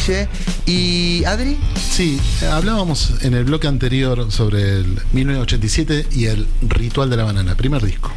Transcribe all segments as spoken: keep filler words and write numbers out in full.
Guille. ¿Y Adri? Sí, hablábamos en el bloque anterior sobre el mil novecientos ochenta y siete y el Ritual de la Banana, primer disco.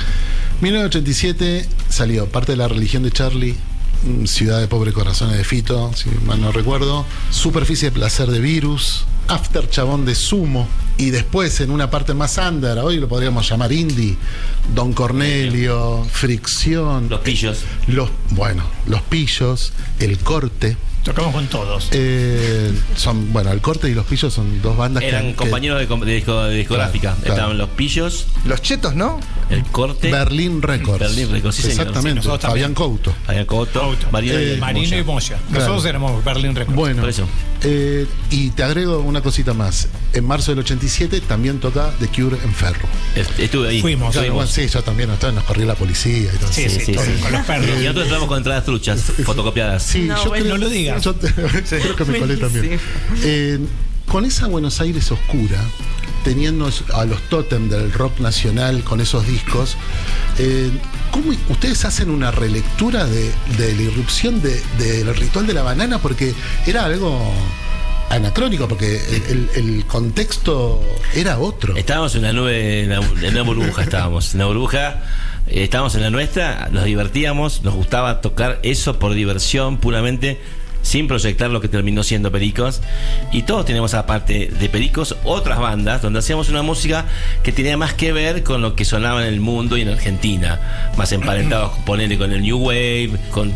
mil novecientos ochenta y siete salió Parte de la Religión de Charlie, Ciudad de Pobre Corazones de Fito, si mal no recuerdo, Superficie de Placer de Virus, After Chabón de Sumo, y después en una parte más under, hoy lo podríamos llamar indie, Don Cornelio, Fricción, Los Pillos, los, bueno, Los Pillos, El Corte. Tocamos con todos. Eh, son, bueno, El Corte y Los Pillos son dos bandas eran que, compañeros que, de, de, disco, de discográfica. Claro, claro. Estaban Los Pillos, Los Chetos, ¿no? El Corte, Berlín Records. Berlín Records, sí, señor. Exactamente. Sí, Fabián Couto. Fabián Couto, Couto. Marino, Eh, y Marino y Moya. Nosotros Claro. éramos Berlín Records. Bueno, Por eso. eh, y te agrego una cosita más. En marzo del ochenta y siete también toca The Cure en Ferro. Est- Estuve ahí. Fuimos, Claro, Estuvimos. bueno, sí, yo también, entonces nos corrió la policía y todo. Sí, sí, sí, con, sí. con los perros. Y nosotros entramos con entradas truchas, fotocopiadas. Sí, No, yo bueno, creo, no lo digas. Yo te- creo que me colé también. Eh, con esa Buenos Aires oscura, teniendo a los tótem del rock nacional con esos discos, eh, ¿cómo ustedes hacen una relectura de, de la irrupción de, del Ritual de la Banana? Porque era algo anacrónico, porque el, el- el contexto era otro. Estábamos en una nube, en una, en una burbuja, estábamos. En una burbuja, eh, estábamos en la nuestra, nos divertíamos, nos gustaba tocar eso por diversión puramente, sin proyectar lo que terminó siendo Pericos. Y todos teníamos, aparte de Pericos, otras bandas donde hacíamos una música que tenía más que ver con lo que sonaba en el mundo y en Argentina, más emparentados, ponele, con el New Wave, con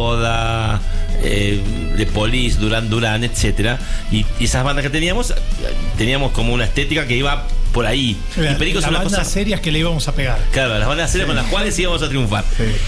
Soda, eh, The Police, Duran Duran, etcétera. Y, y esas bandas que teníamos, eh, teníamos como una estética que iba por ahí. La, y Pericos la es una bandas cosa... serias que le íbamos a pegar. Claro, las bandas serias con las cuales íbamos a triunfar.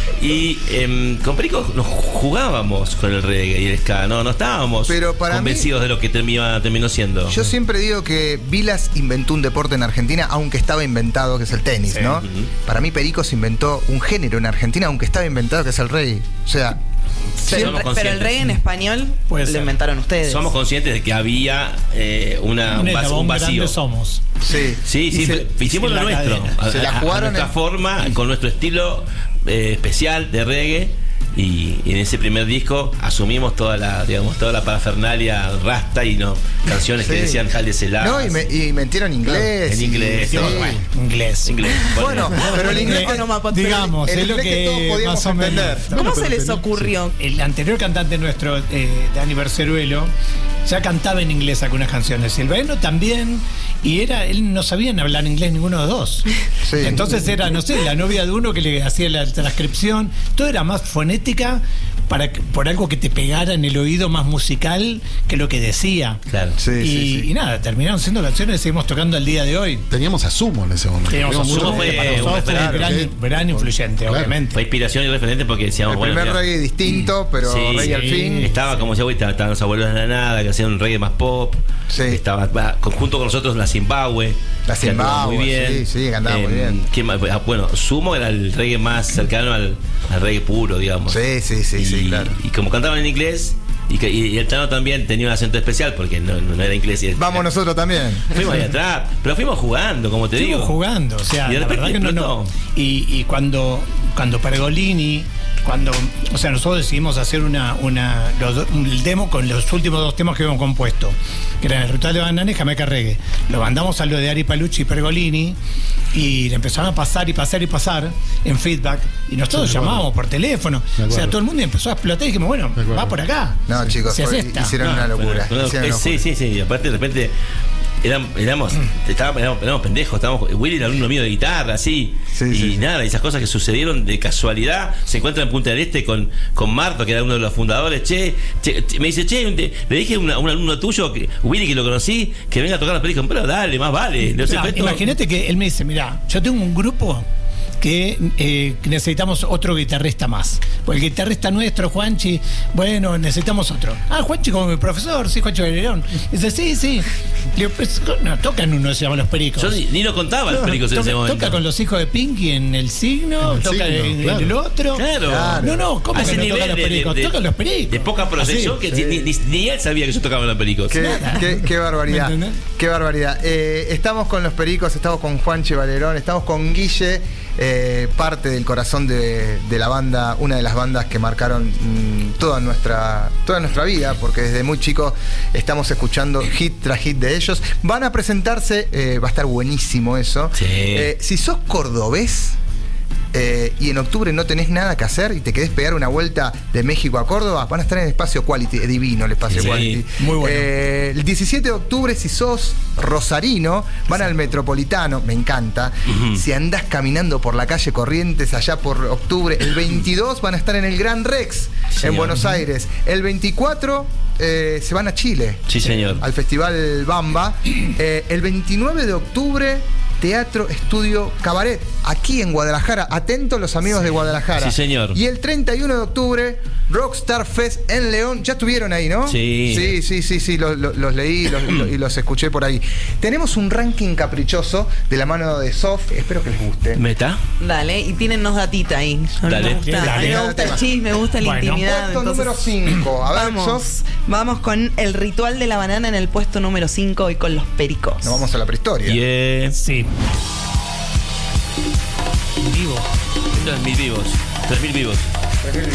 Y eh, con Perico nos jugábamos con el reggae y el ska, no, no estábamos Pero para convencidos de lo que termina, terminó siendo. Yo siempre digo que Vilas inventó un deporte en Argentina, aunque estaba inventado, que es el tenis, Sí. ¿no? Ujú. Para mí Pericos inventó un género en Argentina, aunque estaba inventado, que es el reggae. O sea, Pero, somos el, pero el conscientes. reggae en español Puede lo ser. inventaron ustedes. Somos conscientes de que había eh, una, Un un, vac- un eslabón vacío. grande somos. sí. Sí, sí, Y se- pero hicimos y lo la nuestro. cadena. A, Se la a- a jugaron nuestra en- forma, con nuestro estilo eh, especial de reggae. Y, y en ese primer disco asumimos toda la, digamos, toda la parafernalia rasta y no canciones que Sí. decían Jal de Celá. No, y, me, y mentieron inglés. En y- inglés, sí. todo, bueno. Inglés. Inglés. Bueno, pero el inglés, Onomatopeya. Digamos, el es lo inglés que todos que podíamos más o menos. entender. ¿Cómo Bueno, se pero les tenés- ocurrió? El anterior cantante nuestro, eh, Dani Berceruelo, ya cantaba en inglés algunas canciones. El Baeno también, y era, él no sabían hablar inglés ninguno de los dos. Sí. Entonces era, no sé, la novia de uno que le hacía la transcripción. Todo era más fonética para que- por algo que te pegara en el oído, más musical que lo que decía. Claro. Sí, y, sí, sí. y nada, terminaron siendo canciones que seguimos tocando al día de hoy. Teníamos a Sumo en ese momento. Teníamos a Teníamos Sumo, mucho- fue que para un nosotros fue un referente. gran, gran influyente, Claro. obviamente. Fue inspiración y referente porque decíamos, El bueno, primer mira, reggae distinto, pero Sí, reggae al sí. fin. estaba como ya güey, estaban estaban los abuelos de la nada, que hacían un reggae más pop. Sí. Estaba va, con- junto con nosotros la Zimbabue. La que andaba Zimbabue, muy bien. sí, sí, que andaba muy Eh, bien. ¿quién más? Ah, bueno, Sumo era el reggae más cercano al, al reggae puro, digamos. Sí, sí, sí, y, sí, claro. Y como cantaban en inglés, y, que- y el Chano también tenía un acento especial porque no, no era inglés. Y Vamos nosotros también. Fuimos ahí atrás, pero fuimos jugando, como te Estuvimos digo. jugando, o sea, Y de la repente verdad que no, no. explotó. Y, y cuando, cuando Pergolini, cuando, o sea, nosotros decidimos hacer una, una los do- el demo con los últimos dos temas que habíamos compuesto, que eran El Ritual de Banana y Jamaica Reggae. Lo mandamos a lo de Ari Palucci y Pergolini y le empezaron a pasar y pasar y pasar en feedback. Y nosotros Sí, me acuerdo. llamábamos por teléfono. Me O sea, acuerdo. todo el mundo empezó a explotar y dijimos, bueno, Me acuerdo. va por acá. No, chicos, Se fue- hace esta. hicieron No, una locura. bueno, hicieron eh, una sí, locura. sí, sí. Y aparte de repente éramos, éramos, estábamos, éramos, éramos pendejos. Estábamos, Willy era alumno mío de guitarra, así. Sí, y sí, sí. nada, esas cosas que sucedieron de casualidad. Se encuentra en Punta del Este con, con Marto, que era uno de los fundadores. Che, che, che, me dice, che, te- le dije a una- a un alumno tuyo, que, Willy, que lo conocí, que venga a tocar los Pericos. Pero dale, más vale. No sé, Ah, fue todo- imagínate que él me dice, mira, yo tengo un grupo que eh, necesitamos otro guitarrista más. Pues el guitarrista nuestro, Juanchi, bueno, necesitamos otro. Ah, Juanchi como mi profesor, sí, Juanchi Valerón. Dice, sí, sí. Le digo, pues, no, tocan uno, se llama Los Pericos. Yo ni, ni lo contaba los Pericos en toca, ese momento. toca con los hijos de Pinky en el signo, En el toca signo, en, claro. en el otro. Claro. Claro. No, no, ¿cómo A que ese no nivel tocan los de- Pericos? de- Tocan los Pericos. De poca proyección Así. que ni, ni- ni él sabía que yo tocaba en los Pericos. Qué, qué- qué barbaridad. ¿Me entendés? Qué barbaridad. Eh, estamos con los Pericos, estamos con Juanchi Valerón, estamos con Guille. eh, parte del corazón de, de la banda, una de las bandas que marcaron mmm, toda nuestra toda nuestra vida, porque desde muy chicos estamos escuchando hit tras hit de ellos. Van a presentarse, eh, va a estar buenísimo eso. Sí. Eh, si sos cordobés eh, y en octubre no tenés nada que hacer y te querés pegar una vuelta de México a Córdoba, van a estar en el Espacio Quality, es divino el Espacio Sí, Quality. muy bueno. Eh, el diecisiete de octubre, si sos rosarino, van al Metropolitano, me encanta. Ujú. Si andás caminando por la calle Corrientes allá por octubre, el veintidós van a estar en el Gran Rex, Señor. en Buenos Aires. El veinticuatro eh, se van a Chile. Sí, señor. Al Festival Bamba. Eh, el veintinueve de octubre, Teatro Estudio Cabaret, aquí en Guadalajara. Atentos los amigos de Guadalajara. Sí, señor. Y el treinta y uno de octubre, Rockstar Fest en León. Ya estuvieron ahí, ¿no? Sí. Sí, sí, sí, sí, los, los- los leí los- los- y los escuché por ahí. Tenemos un ranking caprichoso de la mano de Sof. Espero que les guste. ¿Meta? Dale, y tírennos datita ahí. A mí Dale. me gusta, a mí Dale. me gusta el chisme, me gusta la Bueno. intimidad. Puesto entonces- número cinco. A ver, vamos, Sof. vamos con el ritual de la banana en el puesto número cinco y con los pericos. Nos vamos a la prehistoria. Yeah. Sí. Vivo. Tres mil vivos. Tres mil vivos.